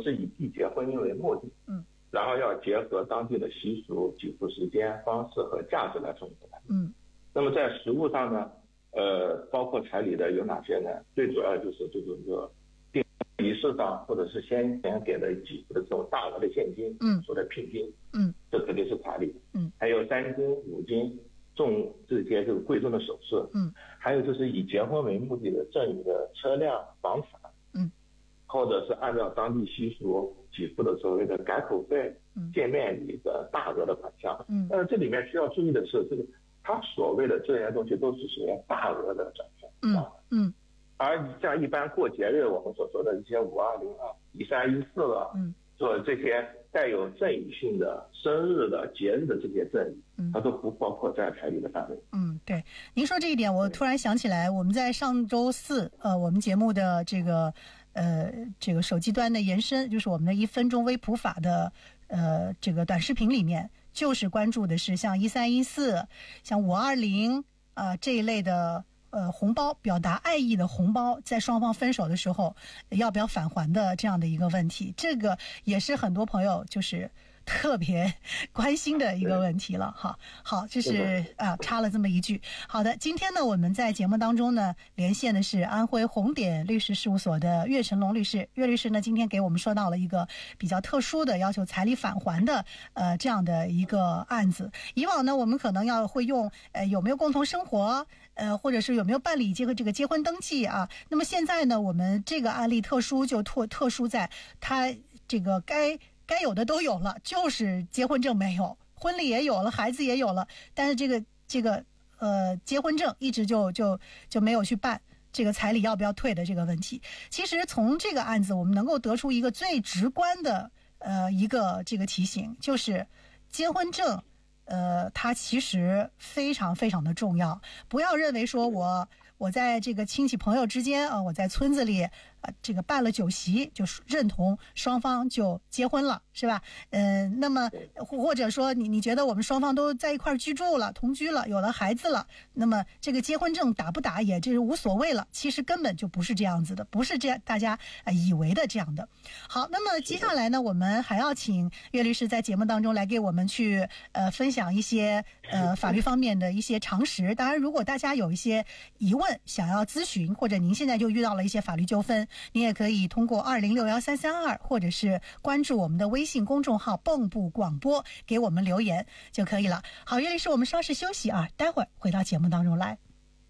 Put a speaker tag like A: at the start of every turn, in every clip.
A: 是以缔结婚姻为目的，然后要结合当地的习俗、给付时间、方式和价值来送给他。那么在实务上呢，包括彩礼的有哪些呢？最主要就是这个订仪式上，或者是先前给的给付的这种大额的现金，说的聘金，这肯定是彩礼。还有3金、5金。送这些这个贵重的首饰，还有就是以结婚为目的的赠与的车辆、房产，或者是按照当地习俗给付的所谓的改口费、见面礼的大额的款项。但是这里面需要注意的是，这个他所谓的这些东西都是属于大额的转账，而像一般过节日我们所说的一些5202、1314了，做这些带有赠与性的生日的节日的这些赠与，它都不包括在彩礼的范围。
B: 对，您说这一点，我突然想起来，我们在上周四，我们节目的这个手机端的延伸，就是我们的1分钟微普法的这个短视频里面，就是关注的是像1314、像520这一类的。红包表达爱意的红包，在双方分手的时候要不要返还的这样的一个问题，这个也是很多朋友就是特别关心的一个问题了。好，这是插了这么一句。好的，今天呢，我们在节目当中呢，连线的是安徽红点律师事务所的岳成龙律师。岳律师呢，今天给我们说到了一个比较特殊的要求彩礼返还的这样的一个案子。以往呢，我们可能会用有没有共同生活，或者是有没有办理这个结婚登记啊。那么现在呢，我们这个案例特殊就特殊在它这个该有的都有了，就是结婚证没有，婚礼也有了，孩子也有了，但是这个结婚证一直就没有去办，这个彩礼要不要退的这个问题。其实从这个案子我们能够得出一个最直观的一个这个提醒，就是结婚证它其实非常非常的重要。不要认为说我在这个亲戚朋友之间我在村子里这个办了酒席就认同双方就结婚了，是吧？那么或者说你觉得我们双方都在一块居住了，同居了，有了孩子了，那么这个结婚证打不打也就是无所谓了。其实根本就不是这样子的，不是这样大家以为的这样的。好，那么接下来呢，我们还要请岳律师在节目当中来给我们去分享一些法律方面的一些常识。当然，如果大家有一些疑问想要咨询，或者您现在就遇到了一些法律纠纷，你也可以通过20611332，或者是关注我们的微信公众号蚌埠广播给我们留言就可以了。好，岳律师，我们稍事休息啊，待会儿回到节目当中来。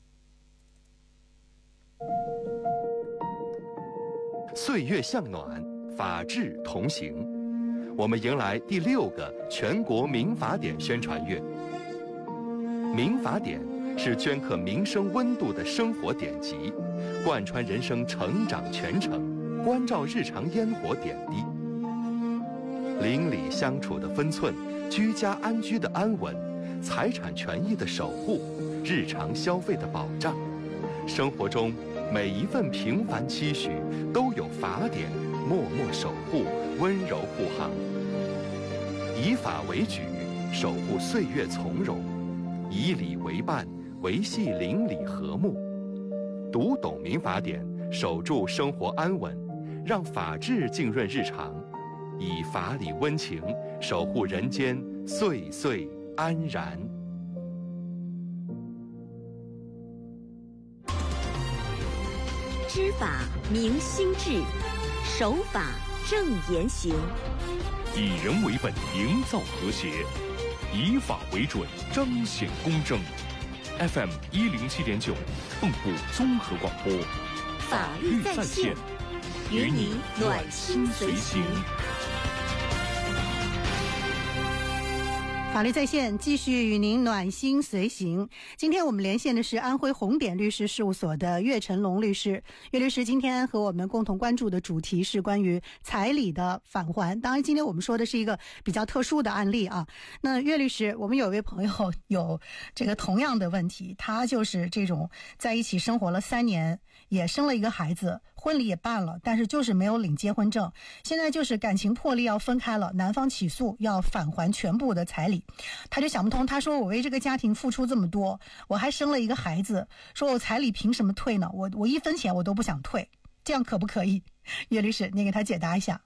C: 岁月向暖，法治同行。我们迎来第6个全国民法典宣传月。民法典是镌刻民生温度的生活典籍，贯穿人生成长全程，关照日常烟火点滴。邻里相处的分寸，居家安居的安稳，财产权益的守护，日常消费的保障，生活中每一份平凡期许都有法典默默守护，温柔护航。以法为举，守护岁月从容；以礼为伴，维系邻里和睦。读懂民法典，守住生活安稳，让法治浸润日常，以法理温情守护人间岁岁安然。
D: 知法明心智，守法正言行。
E: 以人为本，营造和谐；以法为准，彰显公正。FM 107.9，蚌埠综合广播，
D: 法律在线，与你暖心随行。
B: 法律在线继续与您暖心随行。今天我们连线的是安徽红点律师事务所的岳成龙律师。岳律师今天和我们共同关注的主题是关于彩礼的返还。当然今天我们说的是一个比较特殊的案例啊。那岳律师，我们有位朋友有这个同样的问题，他就是这种在一起生活了3年，也生了一个孩子，婚礼也办了，但是就是没有领结婚证，现在就是感情破裂要分开了，男方起诉要返还全部的彩礼。他就想不通，他说我为这个家庭付出这么多，我还生了一个孩子，说我彩礼凭什么退呢？我1分钱我都不想退，这样可不可以？岳律师，你给他解答一下。